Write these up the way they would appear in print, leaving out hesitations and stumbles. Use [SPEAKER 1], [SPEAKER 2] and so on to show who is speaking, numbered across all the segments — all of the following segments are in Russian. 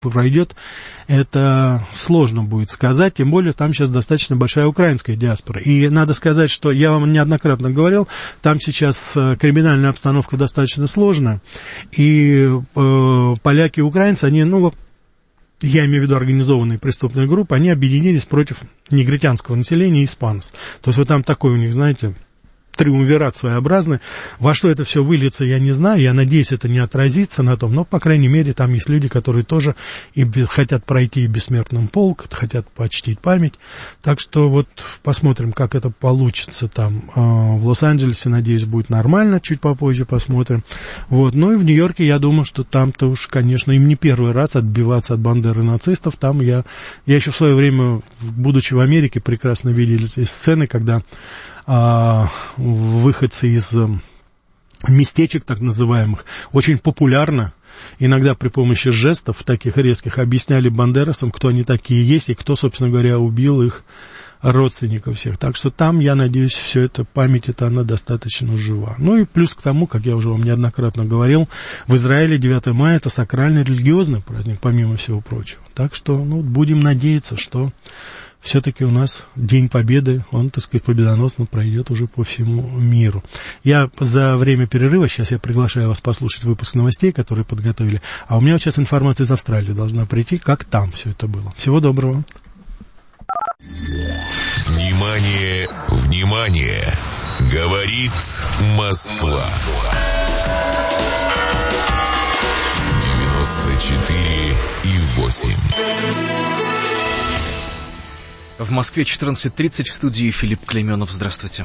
[SPEAKER 1] пройдет, это сложно будет сказать, тем более там сейчас достаточно большая украинская диаспора. И надо сказать, что я вам неоднократно говорил, там сейчас криминальная обстановка достаточно сложная, и поляки и украинцы, они, я имею в виду организованные преступные группы, они объединились против негритянского населения испанцев. То есть вот там такой у них, знаете, триумвират своеобразный. Во что это все выльется, я не знаю. Я надеюсь, это не отразится на том. Но, по крайней мере, там есть люди, которые тоже хотят пройти бессмертным полк, хотят почтить память. Так что вот посмотрим, как это получится там. В Лос-Анджелесе, надеюсь, будет нормально. Чуть попозже посмотрим. Вот. Ну и в Нью-Йорке, я думаю, что там-то уж, конечно, им не первый раз отбиваться от бандеры нацистов. Там я еще в свое время, будучи в Америке, прекрасно видел эти сцены, когда выходцы из местечек, так называемых, очень популярно, иногда при помощи жестов таких резких, объясняли бандерасам, кто они такие есть, и кто, собственно говоря, убил их родственников всех. Так что там, я надеюсь, все это, память эта, она достаточно жива. Ну и плюс к тому, как я уже вам неоднократно говорил, в Израиле 9 мая это сакральный религиозный праздник, помимо всего прочего. Так что, будем надеяться, что все-таки у нас День Победы, он, так сказать, победоносно пройдет уже по всему миру. Я за время перерыва, сейчас я приглашаю вас послушать выпуск новостей, которые подготовили, а у меня вот сейчас информация из Австралии должна прийти, как там все это было. Всего доброго.
[SPEAKER 2] Внимание, внимание! Говорит Москва. 94,8.
[SPEAKER 3] В Москве 14:30, в студии Филипп Клейменов. Здравствуйте.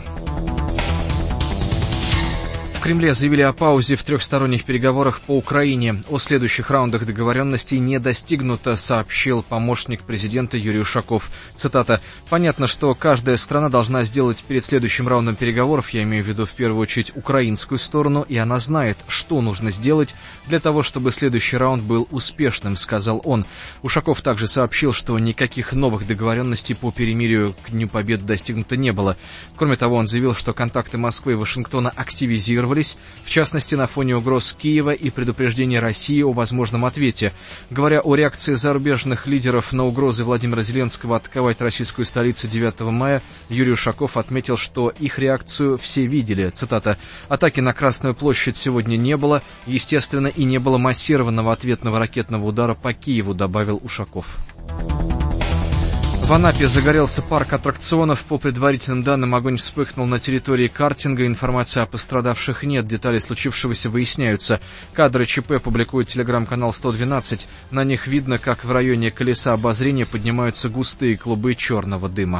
[SPEAKER 3] В Кремле заявили о паузе в трехсторонних переговорах по Украине. О следующих раундах договоренностей не достигнуто, сообщил помощник президента Юрий Ушаков. Цитата. «Понятно, что каждая страна должна сделать перед следующим раундом переговоров, я имею в виду в первую очередь украинскую сторону, и она знает, что нужно сделать для того, чтобы следующий раунд был успешным», сказал он. Ушаков также сообщил, что никаких новых договоренностей по перемирию к Дню Победы достигнуто не было. Кроме того, он заявил, что контакты Москвы и Вашингтона активизировались, в частности, на фоне угроз Киева и предупреждения России о возможном ответе. Говоря о реакции зарубежных лидеров на угрозы Владимира Зеленского атаковать российскую столицу 9 мая, Юрий Ушаков отметил, что их реакцию все видели. Цитата. «Атаки на Красную площадь сегодня не было, естественно, и не было массированного ответного ракетного удара по Киеву», добавил Ушаков. В Анапе загорелся парк аттракционов. По предварительным данным, огонь вспыхнул на территории картинга. Информации о пострадавших нет. Детали случившегося выясняются. Кадры ЧП публикует телеграм-канал 112. На них видно, как в районе колеса обозрения поднимаются густые клубы черного дыма.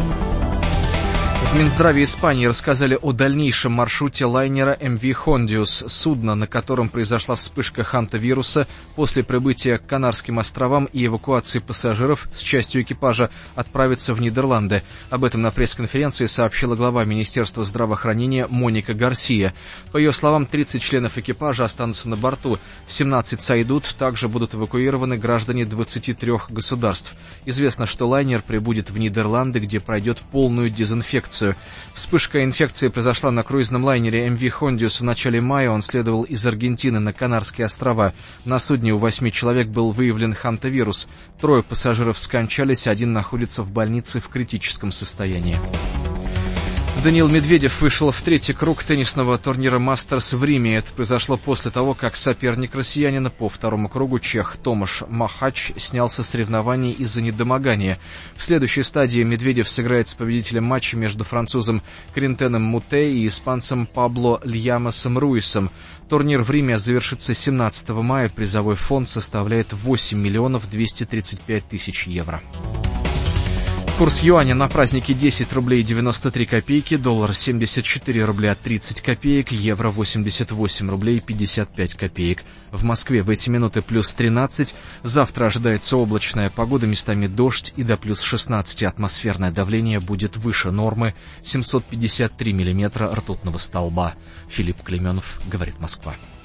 [SPEAKER 3] В Минздраве Испании рассказали о дальнейшем маршруте лайнера MV Hondius, судна, на котором произошла вспышка хантавируса. После прибытия к Канарским островам и эвакуации пассажиров с частью экипажа отправится в Нидерланды. Об этом на пресс-конференции сообщила глава Министерства здравоохранения Моника Гарсия. По ее словам, 30 членов экипажа останутся на борту, 17 сойдут, также будут эвакуированы граждане 23 государств. Известно, что лайнер прибудет в Нидерланды, где пройдет полную дезинфекцию. Вспышка инфекции произошла на круизном лайнере MV Hondius в начале мая. Он следовал из Аргентины на Канарские острова. На судне у 8 человек был выявлен хантавирус. 3 пассажиров скончались, 1 находится в больнице в критическом состоянии. Даниил Медведев вышел в 3-й круг теннисного турнира «Мастерс» в Риме. Это произошло после того, как соперник россиянина по 2-му кругу, чех Томаш Махач, снялся с соревнований из-за недомогания. В следующей стадии Медведев сыграет с победителем матча между французом Кринтеном Муте и испанцем Пабло Льямосом Руисом. Турнир в Риме завершится 17 мая. Призовой фонд составляет 8 миллионов 235 тысяч евро. Курс юаня на праздники 10 рублей 93 копейки, доллар 74 рубля 30 копеек, евро 88 рублей 55 копеек. В Москве в эти минуты плюс 13, завтра ожидается облачная погода, местами дождь и до плюс 16. Атмосферное давление будет выше нормы, 753 миллиметра ртутного столба. Филипп Клейменов, говорит Москва.